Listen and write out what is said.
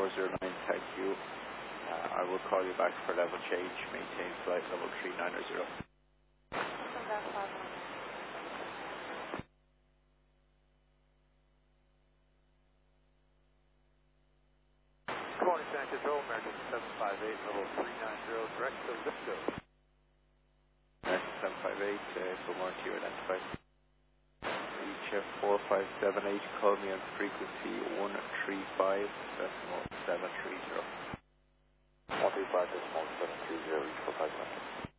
409, thank you. I will call you back for level change. Maintain flight level 390. Good morning, San Control, American 758, level 390, direct to Lipsco. American 758, good morning to you, identified. Reach 4578, call me on frequency 135, decimal 730. 135, decimal 730, reach 4578.